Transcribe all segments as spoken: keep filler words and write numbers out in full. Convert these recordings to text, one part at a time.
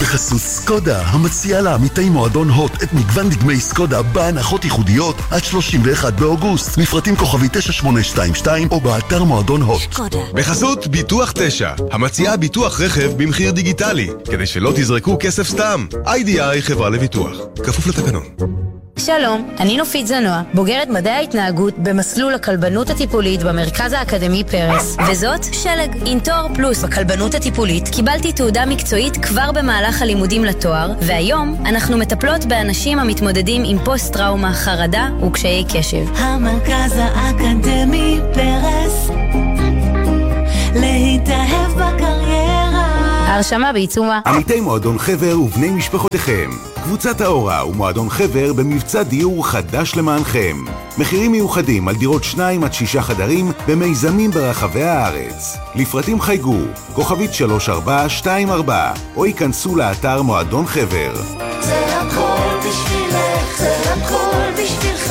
בחסות סקודה, המציעה לעמיתי מועדון הוט את מגוון דגמי סקודה בהנחות ייחודיות עד שלושים ואחד באוגוסט. מפרטים כוכבי תשע שמונה שתיים שתיים או באתר מועדון הוט. סקודה. בחסות ביטוח תשע, המציעה ביטוח רכב במחיר דיגיטלי, כדי שלא תזרקו כסף סתם. איי די איי חברה לביטוח, כפוף לתקנון. שלום, אני נופית זנוע, בוגרת מדעי ההתנהגות במסלול הכלבנות הטיפולית במרכז האקדמי פרס, וזאת שלג. עם תואר פלוס בכלבנות הטיפולית קיבלתי תעודה מקצועית כבר במהלך הלימודים לתואר, והיום אנחנו מטפלות באנשים המתמודדים עם פוסט-טראומה, חרדה וקשיי קשב. המרכז האקדמי פרס, להתאהב בקריירה. ההרשמה בעיצומה. עמיתי מועדון חבר ובני משפחותיכם, קבוצת האורה ומועדון חבר במבצע דיור חדש למענכם. מחירים מיוחדים על דירות שניים עד שישה חדרים במיזמים ברחבי הארץ. לפרטים חייגו כוכבית שלוש ארבע שתיים ארבע או ייכנסו לאתר מועדון חבר. זה הכל בשבילך, זה הכל בשבילך,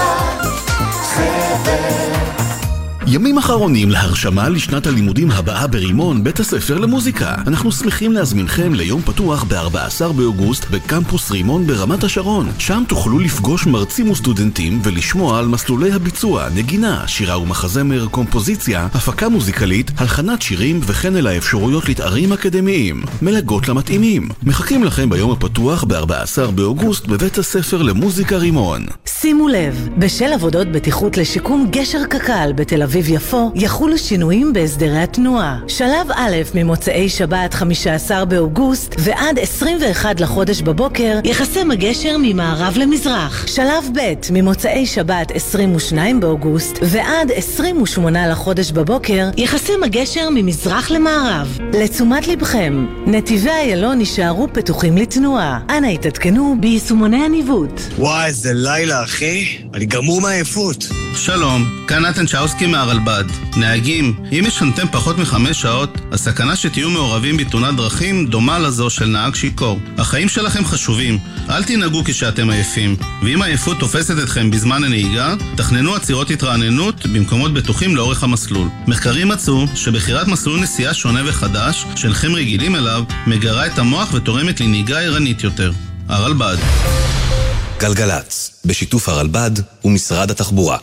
חבר. ימים אחרונים להרשמה לשנת הלימודים הבאה ברימון, בית הספר למוזיקה. אנחנו שמחים להזמינכם ליום פתוח ב-ארבעה עשר באוגוסט בקמפוס רימון ברמת השרון. שם תוכלו לפגוש מרצים וסטודנטים ולשמוע על מסלולי הביצוע, נגינה, שירה ומחזמר, קומפוזיציה, הפקה מוזיקלית, הלחנת שירים וכן אל האפשרויות לתארים אקדמיים. מלגות למתאימים. מחכים לכם ביום הפתוח ב-ארבעה עשר באוגוסט בבית הספר למוזיקה רימון. שימו לב, בשל עבודות בטיחות לשיקום גשר קק"ל בתל אביב יפו, יחולו שינויים בהסדרי התנועה. שלב א' ממוצאי שבת חמישה עשר באוגוסט ועד עשרים ואחד לחודש בבוקר יחסם הגשר ממערב למזרח. שלב ב' ממוצאי שבת עשרים ושניים באוגוסט ועד עשרים ושמונה לחודש בבוקר יחסם הגשר ממזרח למערב. לתשומת לבכם, נתיבי איילון יישארו פתוחים לתנועה. אנא התעדכנו ביישומוני הניווט. וואי, איזה לילה אחי, אני גמור מהעייפות. שלום, כאן נתן צ'אוסקי מהרלב"ד. נהגים, אם ישנתם פחות מחמש שעות, הסכנה שתהיו מעורבים בתאונת דרכים דומה לזו של נהג שיכור. החיים שלכם חשובים, אל תנהגו כשאתם עייפים, ואם העייפות תופסת אתכם בזמן הנהיגה, תכננו עצירות התרעננות במקומות בטוחים לאורך המסלול. מחקרים מצאו שבחירת מסלול נסיעה שונה וחדש, שאינכם רגילים אליו, מגרה את המוח ותורמת לנהיגה ערנית יותר. הרלב"ד. גלגלץ, בשיתוף הרלב"ד ומשרד התחבורה.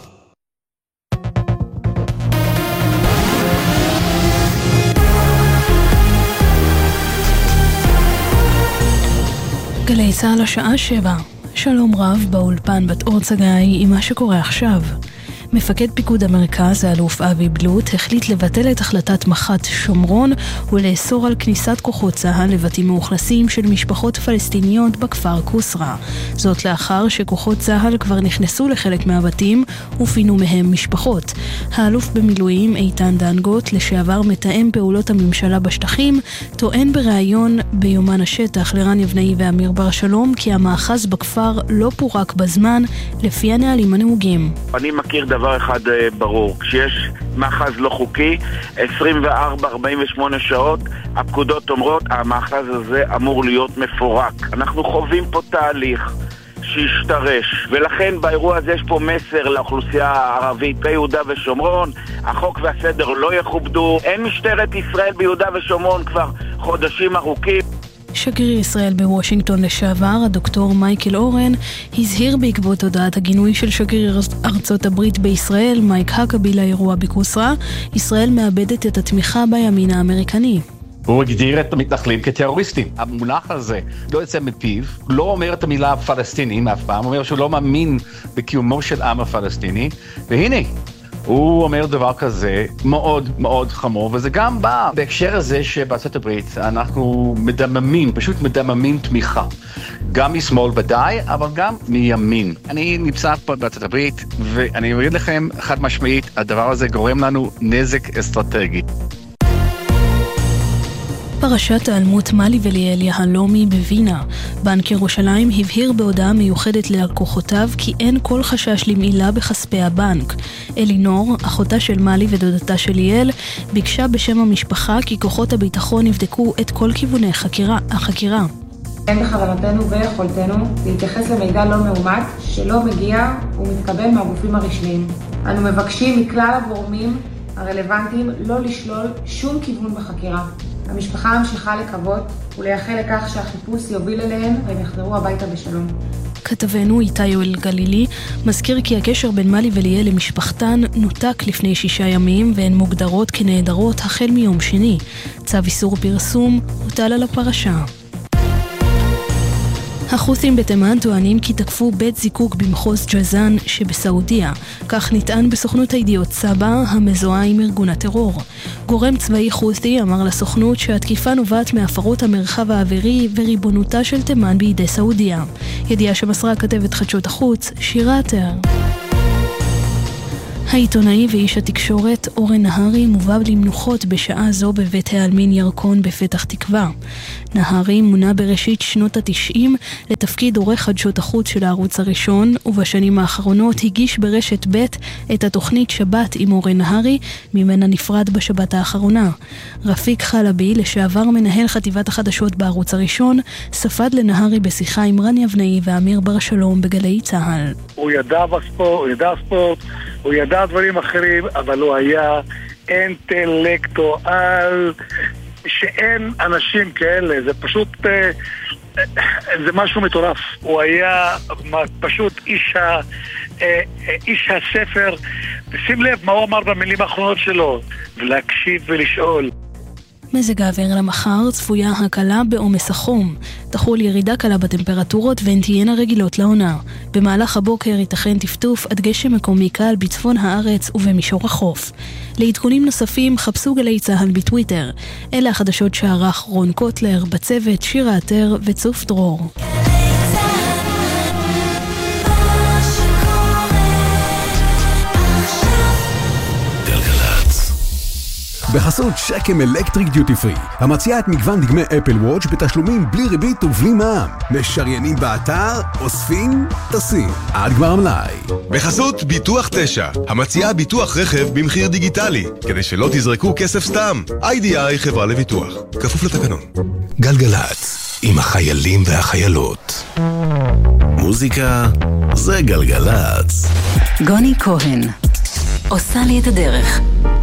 גלי צהל השעה שבע. שלום רב באולפן בת אור צגאי עם מה שקורה עכשיו. מפקד פיקוד המרכז, האלוף אבי בלוט, החליט לבטל את החלטת מח"ט שומרון ולאסור על כניסת כוחות צה"ל לבתים מאוכלסים של משפחות פלסטיניות בכפר קוסרה. זאת לאחר שכוחות צה"ל כבר נכנסו לחלק מהבתים ופינו מהם משפחות. האלוף במילואים איתן דנגוט, לשעבר מתאם פעולות הממשלה בשטחים, טוען בראיון ביומן השטח לרן יבנאי ואמיר בר שלום כי המאחז בכפר לא פורק בזמן לפי הנהלים הנהוגים. אני מכיר דבר דבר אחד ברור, כשיש מאחז לא חוקי, עשרים וארבע עד ארבעים ושמונה שעות, הפקודות אומרות, המאחז הזה אמור להיות מפורק. אנחנו חווים פה תהליך שישתרש, ולכן באירוע הזה יש פה מסר לאוכלוסייה הערבית ביהודה ושומרון, החוק והסדר לא יכובדו, אין משטרת ישראל ביהודה ושומרון כבר חודשים ארוכים. שגריר ישראל בוושינגטון לשעבר, הדוקטור מייקל אורן, הזהיר בעקבות הודעת הגינוי של שגריר ארצות הברית בישראל, מייק הקבי, לאירוע בקוסרה, ישראל מאבדת את התמיכה בימין האמריקני. הוא הגדיר את המתנחלים כטרוריסטים. המונח הזה לא יוצא מפיו, לא אומר את המילה פלסטינים אף פעם, אומר שהוא לא מאמין בקיומו של עם הפלסטיני, והנה, הוא אומר דבר כזה מאוד מאוד חמור, וזה גם בא בהקשר הזה שבארצות הברית אנחנו מדממים, פשוט מדממים תמיכה. גם משמאל ודאי, אבל גם מימין. אני נמצא פה בארצות הברית, ואני אגיד לכם חד משמעית, הדבר הזה גורם לנו נזק אסטרטגי. פרשת העלמות מלי וליאל יהלומי בווינה. בנק ירושלים הבהיר בהודעה מיוחדת ללקוחותיו כי אין כל חשש למעילה בכספי הבנק. אלינור, אחותה של מלי ודודתה של ליאל, ביקשה בשם המשפחה כי כוחות הביטחון יבדקו את כל כיווני חקירה, החקירה. אין בכוונתנו ויכולתנו להתייחס למידע לא מאומת שלא מגיע ומתקבל מהגופים הרשמיים. אנו מבקשים מכלל הגורמים הרלוונטיים לא לשלול שום כיוון בחקירה. המשפחה ממשיכה לקוות ולייחל לכך שהחיפוש יוביל אליהם והם יחזרו הביתה בשלום. כתבנו איתי יואל גלילי מזכיר כי הקשר בין מלי וליאל למשפחתן נותק לפני שישה ימים והן מוגדרות כנעדרות החל מיום שני. צו איסור פרסום הוטל על הפרשה. החות'ים בתימן טוענים כי תקפו בית זיקוק במחוז ג'זאן שבסעודיה. כך נטען בסוכנות הידיעות סבא המזוהה עם ארגון הטרור. גורם צבאי חות'י אמר לסוכנות שהתקיפה נובעת מהפרות המרחב האווירי וריבונותה של תימן בידי סעודיה. ידיעה שמסרה כתבת חדשות החוץ שירה עטר. העיתונאי ואיש התקשורת אורן נהרי מובא למנוחות בשעה זו בבית העלמין ירקון בפתח תקווה. נהרי מונה בראשית שנות התשעים לתפקיד עורך חדשות החוץ של הערוץ הראשון, ובשנים האחרונות הגיש ברשת ב' את התוכנית שבת עם אורן נהרי, ממנה נפרד בשבת האחרונה. רפיק חלבי, לשעבר מנהל חטיבת החדשות בערוץ הראשון, ספד לנהרי בשיחה עם רני אבנאי ואמיר בר שלום בגלי צהל. הוא ידע בספורט, הוא ידע ספורט, הוא ידע דברים אחרים, אבל הוא היה אינטלקטואל, שאין אנשים כאלה, זה פשוט, זה משהו מטורף. הוא היה פשוט איש, ה, איש הספר, ושים לב מה הוא אמר במילים האחרונות שלו, ולהקשיב ולשאול. מזג האוויר למחר צפויה הקלה בעומס החום. תחול ירידה קלה בטמפרטורות והן תהיינה רגילות לעונה. במהלך הבוקר ייתכן טפטוף עד גשם מקומי קל בצפון הארץ ובמישור החוף. לעדכונים נוספים חפשו גלי צהל בטוויטר. אלה החדשות שערך רון קוטלר, בצוות שירה עטר וצוף דרור. בחסות שקם אלקטריק דיוטי פרי, המציעה את מגוון דגמי אפל וואץ' בתשלומים בלי ריבית ובלי מע"מ. משריינים באתר, אוספים, טסים. עד גמר המלאי. בחסות ביטוח תשע, המציעה ביטוח רכב במחיר דיגיטלי, כדי שלא תזרקו כסף סתם. איי די איי חברה לביטוח, כפוף לתקנון. גלגלץ, עם החיילים והחיילות. מוזיקה זה גלגלץ. גוני כהן, עושה לי את הדרך.